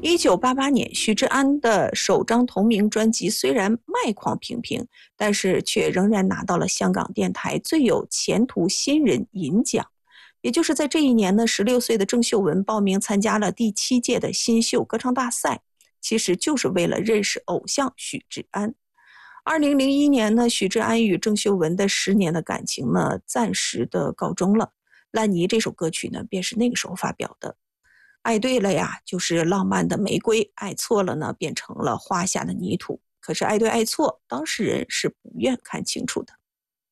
1988年，许志安的首张同名专辑虽然卖况平平，但是却仍然拿到了香港电台最有前途新人银奖。也就是在这一年呢，16岁的郑秀文报名参加了第7届的新秀歌唱大赛，其实就是为了认识偶像许志安。2001年呢，许志安与郑秀文的10年的感情呢，暂时的告终了。烂泥这首歌曲呢，便是那个时候发表的。爱对了呀，就是浪漫的玫瑰；爱错了呢，变成了花下的泥土。可是爱对爱错，当事人是不愿看清楚的。